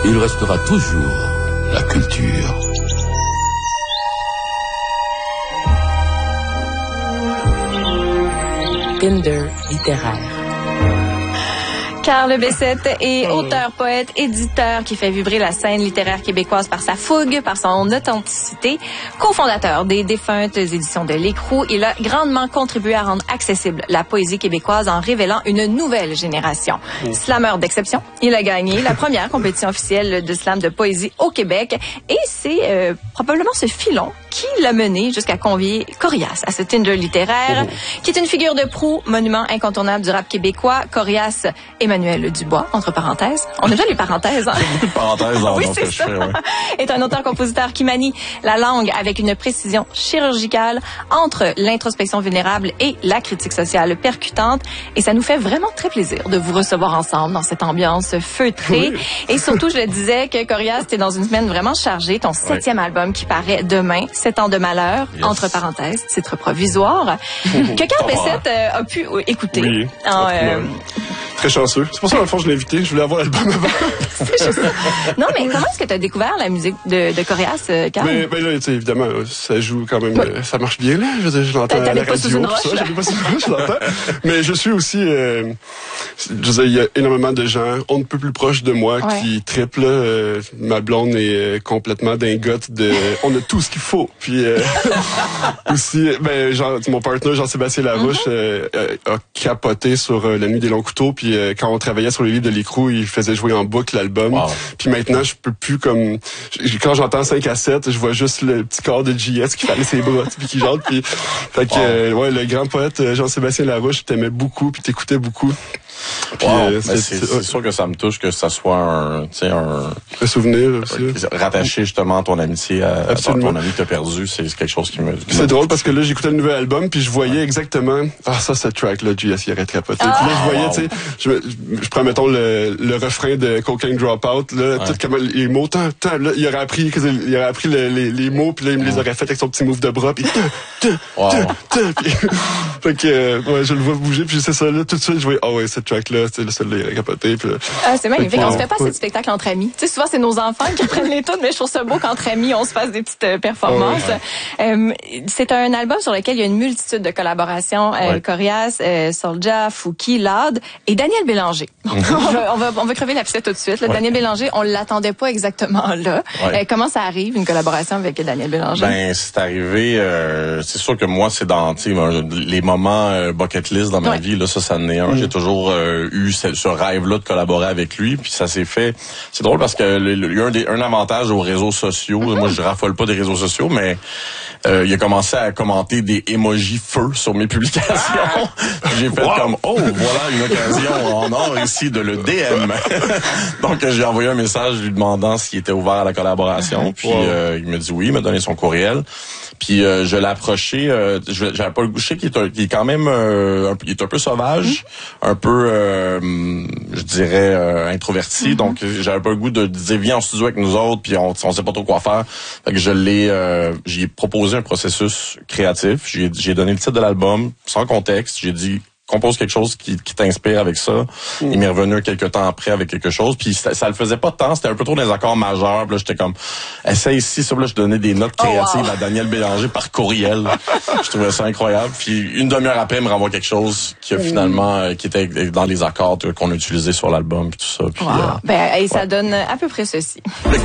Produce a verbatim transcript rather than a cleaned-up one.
il restera toujours la culture. Tinder littéraire. Carl Bessette est auteur, poète, éditeur qui fait vibrer la scène littéraire québécoise par sa fougue, par son authenticité. Cofondateur des défuntes éditions de L'Écrou, il a grandement contribué à rendre accessible la poésie québécoise en révélant une nouvelle génération. Mmh. Slameur d'exception, il a gagné la première compétition officielle de slam de poésie au Québec et c'est euh, probablement ce filon qui l'a mené jusqu'à convier Corias à ce Tinder littéraire, mmh. qui est une figure de proue, monument incontournable du rap québécois. Corias Emmanuel Dubois, entre parenthèses. On aime bien les parenthèses. Hein? Beaucoup de parenthèses dans oui, ce que je fais. Ouais. Est un auteur-compositeur qui manie la langue avec une précision chirurgicale entre l'introspection vulnérable et la critique sociale percutante. Et ça nous fait vraiment très plaisir de vous recevoir ensemble dans cette ambiance feutrée. Oui. Et surtout, je le disais que Corias, t'es dans une semaine vraiment chargée. Ton septième ouais. album qui paraît demain, Sept ans de malheur, yes. entre parenthèses, titre provisoire, que Carl Bessette euh, a pu écouter. Oui. En, euh, Très chanceux. C'est pour ça, dans le fond, je l'ai invité. Je voulais avoir l'album avant. C'est juste ça. Non, mais comment est-ce que tu as découvert la musique de, de Corias, euh, Carl? Mais, ben là, tu sais, évidemment, ça joue quand même, ouais. ça marche bien, là. Je veux dire, je l'entends à la radio, tout ça. J'avais pas sous une roche, je l'entends. Mais je suis aussi, euh, je veux dire, il y a énormément de gens, on ne peut plus proche de moi, ouais. qui triplent, euh, ma blonde est euh, complètement dingote de, on a tout ce qu'il faut. Puis, euh, aussi, ben, genre, mon partenaire, Jean-Sébastien Larouche, mm-hmm. euh, a capoté sur euh, La Nuit des longs couteaux, puis euh, quand on travaillait sur le livre de L'Écrou, il faisait jouer en boucle l'album. Wow. Puis maintenant, je peux plus comme, quand j'entends cinq à sept, je vois juste le petit corps de J S qui fallait ses bras, puis qui chante, puis, fait que, wow. euh, ouais, le grand poète Jean-Sébastien Larouche t'aimait beaucoup, puis t'écoutais beaucoup. Puis, wow. euh, c'est, c'est, c'est sûr que ça me touche que ça soit un, tu sais, un, un souvenir aussi. Rattaché justement à ton amitié, à, à ton ami que t'as perdu, c'est quelque chose qui me. Qui c'est me drôle parce que là, j'écoutais le nouvel album puis je voyais ouais. exactement, ah ça, cette track là, J S il aurait capoté. Ah, puis là, je voyais, wow. tu sais, je, je prends mettons le, le refrain de Cocaine Dropout, là, ouais. tout comme les mots, tant, tant, là, il aurait appris, il aurait appris le, les, les mots puis là, il me les aurait fait avec son petit move de bras puis. Wow. Fait que, euh, ouais, je le vois bouger puis c'est ça là, tout de suite, je voyais, ah oh, ouais, cette track là, tu sais, celle-là, il a capoté. Puis là, ah, c'est magnifique. On se fait pas ouais. ces spectacles entre amis. Tu sais, souvent, c'est nos enfants qui prennent les tunes, mais je trouve ça beau qu'entre amis, on se fasse des petites euh, performances. Ouais. Euh, c'est un album sur lequel il y a une multitude de collaborations. Euh, ouais. Corias, euh, Soulja, Fouki, Lade et Daniel Bélanger. Mm-hmm. on, va, on, va, on va crever la piste tout de suite. Là. Ouais. Daniel Bélanger, on l'attendait pas exactement là. Ouais. Euh, comment ça arrive, une collaboration avec Daniel Bélanger? Ben, c'est arrivé, euh, c'est sûr que moi, c'est dans les moments euh, bucket list dans ma ouais. vie. Là, ça, ça en est un. Mm. J'ai toujours euh, eu ce, ce rêve-là de collaborer avec lui, puis ça s'est fait. C'est drôle parce que il y a un, des, un avantage aux réseaux sociaux. Mm-hmm. Moi, je raffole pas des réseaux sociaux, mais euh, il a commencé à commenter des emojis feu sur mes publications. J'ai fait wow. comme oh voilà une occasion en or ici de le D M. Donc j'ai envoyé un message lui demandant s'il était ouvert à la collaboration. Puis wow. euh, il me dit oui, il m'a donné son courriel. Puis euh, je l'ai approché, euh, je j'avais pas le goût, je sais qu'il est, un, il est quand même euh, un, il est un peu sauvage, mm-hmm. un peu euh, je dirais euh, introverti, mm-hmm. donc j'avais pas le goût de dire viens en studio avec nous autres, puis on on sait pas trop quoi faire. Fait que je l'ai euh, j'ai proposé un processus créatif, j'ai j'ai donné le titre de l'album sans contexte, j'ai dit compose quelque chose qui, qui t'inspire avec ça. Mm. Il m'est revenu quelques temps après avec quelque chose. Puis ça, ça le faisait pas tant. C'était un peu trop des accords majeurs. Puis là, j'étais comme, essaye ici. Ça, là, je donnais des notes créatives oh, wow. à Daniel Bélanger par courriel. Je trouvais ça incroyable. Puis une demi-heure après, il me renvoie quelque chose qui a finalement, euh, qui était dans les accords qu'on a utilisés sur l'album. Puis tout ça. Puis, wow. euh, ben, et ça ouais. donne à peu près ceci.